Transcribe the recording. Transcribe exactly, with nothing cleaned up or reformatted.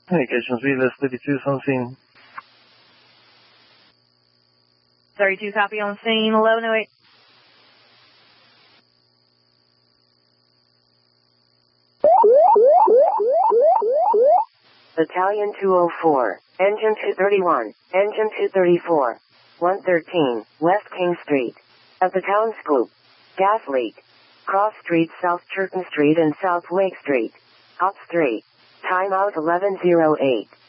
Communications Village thirty-two on scene. thirty-two copy on scene, eleven oh eight. Battalion two oh four, Engine two thirty-one, Engine two thirty-four, one thirteen, West King Street. At the town scoop. Gas leak. Cross Street, South Churton Street and South Wake Street. Ops three. Timeout eleven oh eight.